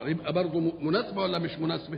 يبقى برضه مناسبة ولا مش مناسبة؟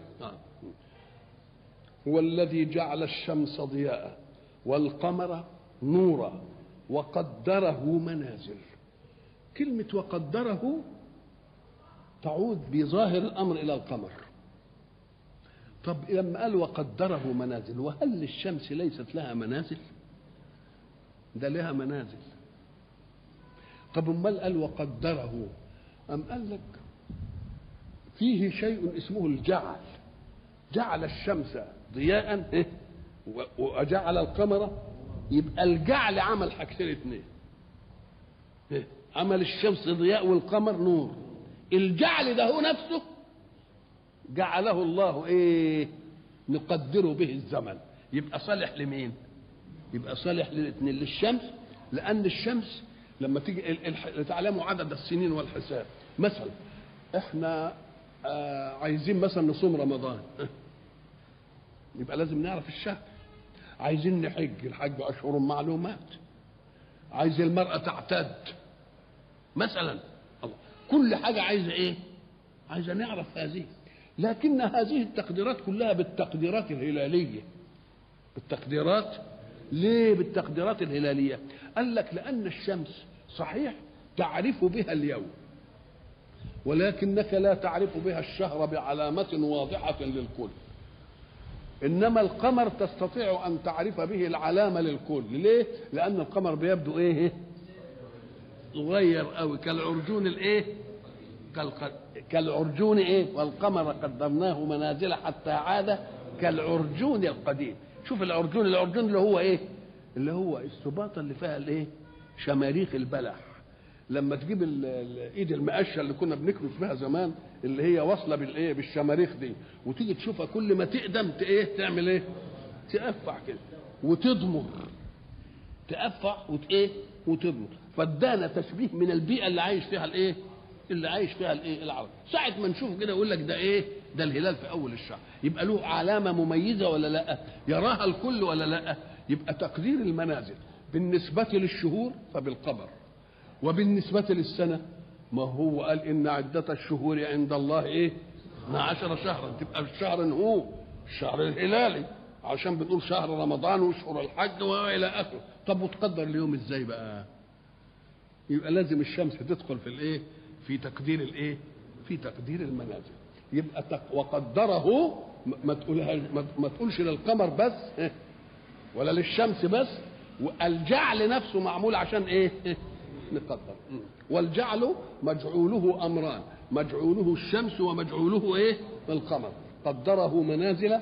هو الذي جعل الشمس ضياء والقمر نورا وقدره منازل. كلمة وقدره تعود بظاهر الأمر إلى القمر. طب لما قال وقدره منازل، وهل الشمس ليست لها منازل؟ ده لها منازل. طب امال قال وقدره، أم قال لك فيه شيء اسمه الجعل. جعل الشمس ضياء وجعل القمر، يبقى الجعل عمل حاجتين اتنين، عمل الشمس ضياء والقمر نور. الجعل ده هو نفسه جعله الله نقدره به الزمن. يبقى صالح لمين؟ يبقى صالح للاثنين، للشمس، لأن الشمس لما تيجي تعلموا عدد السنين والحساب. مثلا احنا عايزين مثلا نصوم رمضان، يبقى لازم نعرف الشهر. عايزين نحج، الحج أشهر معلومات. عايز المرأة تعتد مثلا، الله، كل حاجة عايزة عايزة نعرف هذه. لكن هذه التقديرات كلها بالتقديرات الهلالية. بالتقديرات، ليه بالتقديرات الهلالية؟ قال لك لأن الشمس صحيح تعرف بها اليوم، ولكنك لا تعرف بها الشهر بعلامة واضحة للكل. إنما القمر تستطيع أن تعرف به العلامة للكل. ليه؟ لأن القمر بيبدو صغير قوي، كالعرجون كالعرجون والقمر قدرناه منازل حتى عاد كالعرجون القديم. شوف العرجون اللي هو السباطه اللي فيها شماريخ البلح. لما تجيب الايد المقشه اللي كنا بنكنس بها زمان، اللي هي واصله بالشماريخ دي، وتيجي تشوفها كل ما تقدم تعمل تقفع كده وتضمر، تقفع وتضمر. فادانا تشبيه من البيئه اللي عايش فيها العرب. ساعه ما نشوفه كده يقول لك ده الهلال في اول الشهر، يبقى له علامه مميزه ولا لا؟ يراها الكل ولا لا؟ يبقى تقدير المنازل بالنسبه للشهور فبالقمر، وبالنسبه للسنه ما هو قال ان عده الشهور عند الله 12 شهرا. تبقى الشهر هو الشهر الهلالي، عشان بنقول شهر رمضان وشهر الحج والى اخره. طب وتقدر اليوم ازاي بقى؟ يبقى لازم الشمس تدخل في تقدير في تقدير المنازل. يبقى وقدره ما تقولش للقمر بس ولا للشمس بس، والجعل نفسه معمول عشان نقدر. والجعل مجعوله امران، مجعوله الشمس ومجعوله القمر. قدره منازل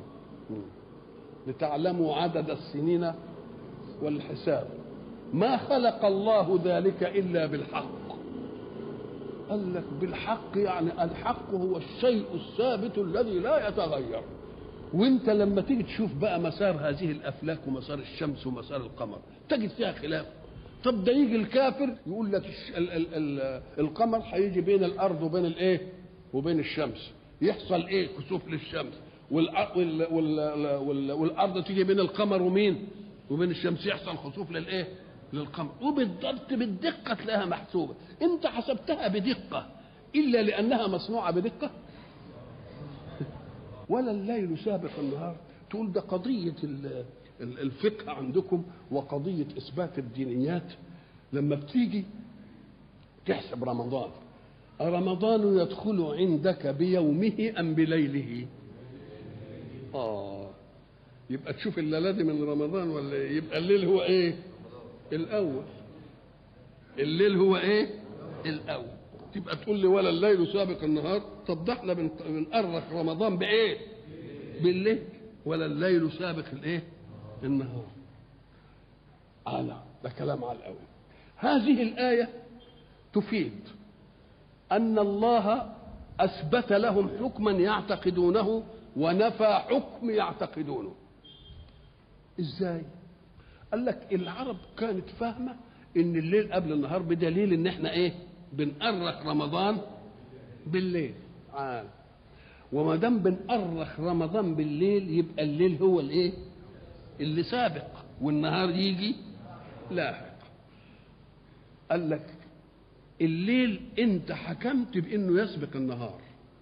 لتعلموا عدد السنين والحساب. ما خلق الله ذلك إلا بالحق. قال لك بالحق، يعني الحق هو الشيء الثابت الذي لا يتغير. وانت لما تيجي تشوف بقى مسار هذه الأفلاك ومسار الشمس ومسار القمر تجد فيها خلاف. طب ده يجي الكافر يقول لك القمر هيجي بين الأرض وبين الشمس، يحصل كسوف للشمس، والأرض تيجي بين القمر وبين الشمس، يحصل خسوف للقمر. وبالضبط بالدقة تلاقيها محسوبة. انت حسبتها بدقة إلا لأنها مصنوعة بدقة؟ ولا الليل سابق النهار. تقول ده قضية الفقه عندكم وقضية إثبات الدينيات. لما بتيجي تحسب رمضان يدخل عندك بيومه أم بليله؟ يبقى تشوف الليلة من رمضان ولا يبقى الليل هو الأول. الليل هو الأول. تبقى تقول لي ولا الليل سابق النهار. طب ده احنا بنأرخ رمضان بالليل، ولا الليل سابق النهار. ده كلام على الأول. هذه الآية تفيد أن الله أثبت لهم حكما يعتقدونه ونفى حكم يعتقدونه. إزاي؟ قال لك العرب كانت فاهمة إن الليل قبل النهار، بدليل إن إحنا بنأرخ رمضان بالليل. وما دام بنأرخ رمضان بالليل يبقى الليل هو اللي سابق والنهار يجي لاحق. قال لك الليل انت حكمت بانه يسبق النهار،